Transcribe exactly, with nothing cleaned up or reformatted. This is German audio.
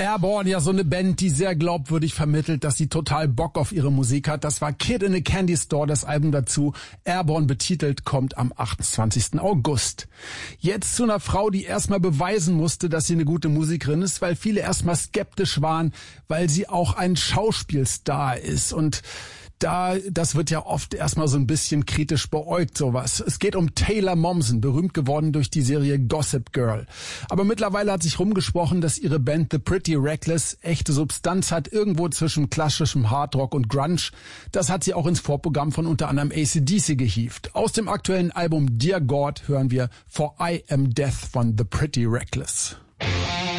Airborne, ja, so eine Band, die sehr glaubwürdig vermittelt, dass sie total Bock auf ihre Musik hat. Das war Kid in a Candy Store, das Album dazu. Airborne betitelt, kommt am achtundzwanzigsten August. Jetzt zu einer Frau, die erstmal beweisen musste, dass sie eine gute Musikerin ist, weil viele erstmal skeptisch waren, weil sie auch ein Schauspielstar ist. Und Da, das wird ja oft erstmal so ein bisschen kritisch beäugt, sowas. Es geht um Taylor Momsen, berühmt geworden durch die Serie Gossip Girl. Aber mittlerweile hat sich rumgesprochen, dass ihre Band The Pretty Reckless echte Substanz hat, irgendwo zwischen klassischem Hardrock und Grunge. Das hat sie auch ins Vorprogramm von unter anderem A C D C gehievt. Aus dem aktuellen Album Dear God hören wir For I Am Death von The Pretty Reckless.